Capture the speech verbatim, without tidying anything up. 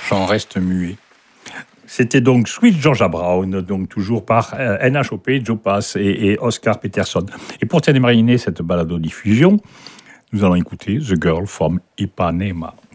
J'en reste muet. C'était donc Sweet Georgia Brown, donc toujours par euh, N H O P, Joe Pass et, et Oscar Peterson. Et pour démarrer cette balado-diffusion, nous allons écouter The Girl from Ipanema.